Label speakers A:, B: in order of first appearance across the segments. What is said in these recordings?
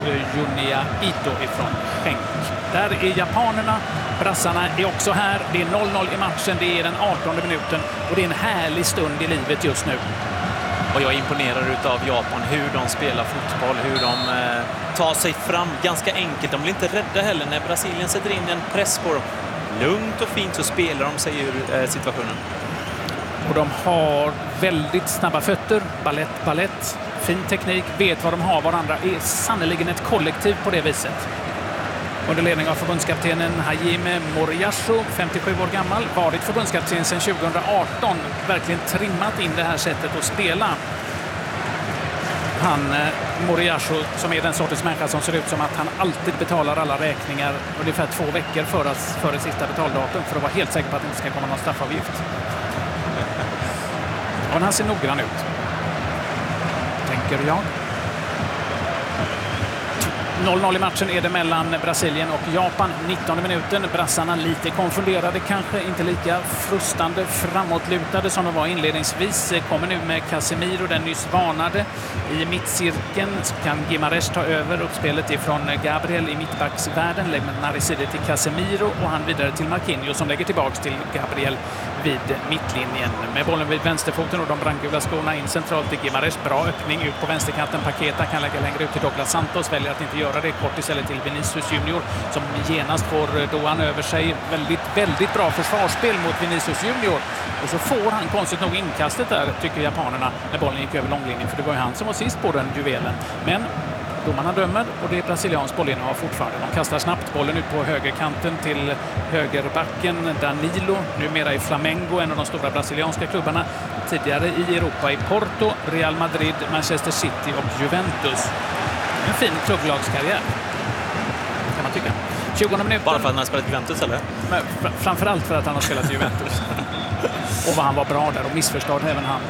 A: Junya Ito ifrån Schenk. Där är japanerna. Brassarna är också här. Det är 0-0 i matchen. Det är den 18:e minuten och det är en härlig stund i livet just nu.
B: Och jag är imponerad av Japan, hur de spelar fotboll, hur de tar sig fram ganska enkelt. De blir inte rädda heller när Brasilien sätter in en press på dem. Lugnt och fint så spelar de sig ur situationen.
A: Och de har väldigt snabba fötter, ballett, fin teknik, vet vad de har varandra. Är sannoliken ett kollektiv på det viset. Under ledning av förbundskaptenen Hajime Moriyasu, 57 år gammal, varit förbundskapten sedan 2018. Verkligen trimmat in det här sättet att spela. Han, Moriyasu, som är den sortens människa som ser ut som att han alltid betalar alla räkningar ungefär 2 veckor före sista betaldatum för att vara helt säker på att det inte ska komma någon straffavgift. Och han ser noggrann ut, tänker jag. 0-0 i matchen är det mellan Brasilien och Japan. 19:e minuten. Brassarna lite konfunderade, kanske inte lika frustande framåtlutade som de var inledningsvis. Kommer nu med Casemiro, den nyss varnade. I mittcirkeln kan Guimarães ta över uppspelet ifrån Gabriel i mittbacksvärlden. Lämnar i sidan till Casemiro och han vidare till Marquinhos som lägger tillbaks till Gabriel vid mittlinjen. Med bollen vid vänsterfoten och de brandgula skorna in centralt till Guimarães. Bra öppning ut på vänsterkanten. Paqueta kan lägga längre ut till Douglas Santos. Väljer att inte göra det, kort istället till Vinicius Junior som genast får Doan över sig. Väldigt bra försvarsspel mot Vinicius Junior. Och så får han konstigt nog inkastet där, tycker japanerna, när bollen gick över långlinjen. För det var ju han som var sist på den juvelen. Men domarna dömer och det är brasiliansk bollinnehav fortfarande. De kastar snabbt bollen ut på högerkanten till högerbacken Danilo, numera i Flamengo, en av de stora brasilianska klubbarna. Tidigare i Europa i Porto, Real Madrid, Manchester City och Juventus. En fin klubblagskarriär, kan man tycka. 20 minuter.
B: Bara för att han har spelat Juventus, eller?
A: Men framförallt för att han har spelat Juventus. Och vad han var bra där och missförstådd även han.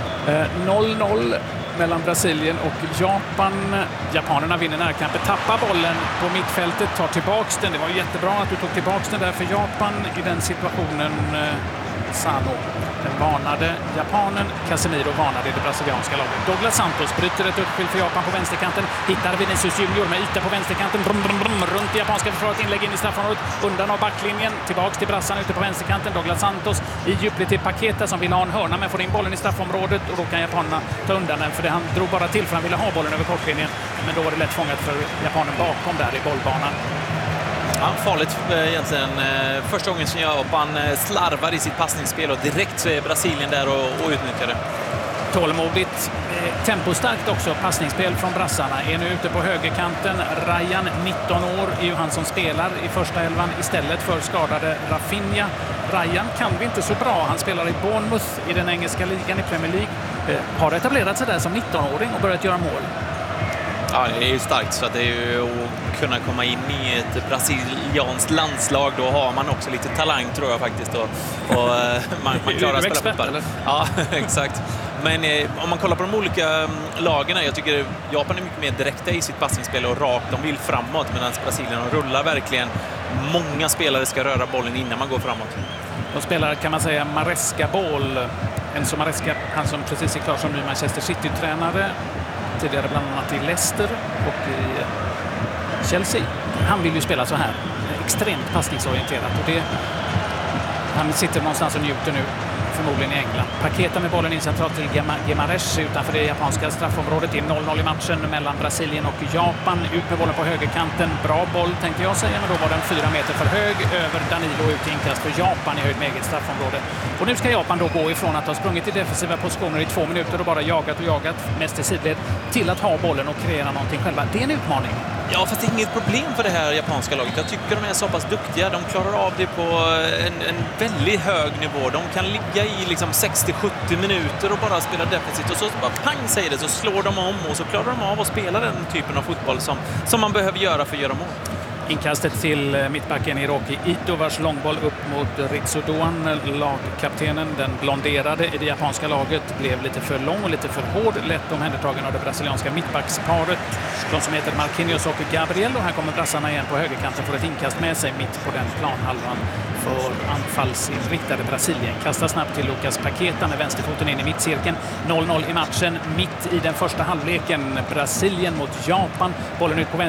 A: 0-0 mellan Brasilien och Japan. Japanerna vinner närkampen, tappar bollen på mittfältet, tar tillbaks den. Det var jättebra att du tog tillbaks den där för Japan i den situationen. Sano, den varnade japanen, Casemiro varnade det brasilianska laget. Douglas Santos bryter ett uppspel för Japan på vänsterkanten, hittar Vinicius Junior med yta på vänsterkanten, runt det japanska försvaret, inlägg in i straffområdet, undan av backlinjen, tillbaks till brassarna ute på vänsterkanten. Douglas Santos i djupled till Paqueta som vill ha en hörna men får in bollen i straffområdet och då kan japanerna ta undan den för det han drog bara till för han ville ha bollen över kortlinjen, men då var det lätt fångat för japanen bakom där i bollbanan.
B: Ja, farligt egentligen. Första gången som Japan slarvar i sitt passningsspel och direkt så är Brasilien där och utnyttjar det.
A: Tålmodigt, tempostarkt också passningsspel från brassarna. Är nu ute på högerkanten. Ryan, 19 år, är ju han som spelar i första elvan istället för skadade Rafinha. Ryan kan vi inte så bra. Han spelar i Bournemouth i den engelska ligan i Premier League. Har etablerat sig där som 19-åring och börjat göra mål.
B: Ja, det är ju starkt, så att det är ju att kunna komma in i ett brasilianskt landslag. Då har man också lite talang, tror jag faktiskt. Och man klarar att spela fotboll. Ja, exakt. Men om man kollar på de olika lagen, jag tycker Japan är mycket mer direkta i sitt passningsspel och rakt. De vill framåt, medan Brasilien rullar verkligen. Många spelare ska röra bollen innan man går framåt.
A: De spelar, kan man säga, Maresca-boll. Enzo Maresca, han som precis är klar som ny Manchester City-tränare. Tidigare bland annat i Leicester och i Chelsea. Han vill ju spela så här. Extremt passningsorienterat. Och han sitter någonstans och njuter nu. Förmodligen i England. Paqueta med bollen in centralt till Guimarães utanför det japanska straffområdet. Det är 0-0 i matchen mellan Brasilien och Japan. Ut med bollen på högerkanten. Bra boll tänkte jag säga, men då var den 4 meter för hög över Danilo ut i inkast för Japan i höjd med eget straffområde. Och nu ska Japan då gå ifrån att ha sprungit i defensiva positioner i 2 minuter och bara jagat mest i sidled till att ha bollen och kreera någonting själva. Det är en utmaning.
B: Ja, fast det är inget problem för det här japanska laget. Jag tycker de är så pass duktiga. De klarar av det på en väldigt hög nivå. De kan ligga i liksom 60-70 minuter och bara spela defensivt. Och så bara pang säger det, så slår de om och så klarar de av att spela den typen av fotboll som man behöver göra för att göra mål.
A: Inkastet till mittbacken Hiroki Ito, vars långboll upp mot Ritsu Doan, lagkaptenen, den blonderade i det japanska laget, blev lite för lång och lite för hård, lätt omhändertagen av det brasilianska mittbacksparet. De som heter Marquinhos och Gabriel, och här kommer brassarna igen på högerkanten, får ett inkast med sig mitt på den planhalvan för anfallsinriktade Brasilien. Kastar snabbt till Lucas Paqueta med vänsterfoten in i mittcirkeln. 0-0 i matchen mitt i den första halvleken. Brasilien mot Japan. Bollen ut på vänster.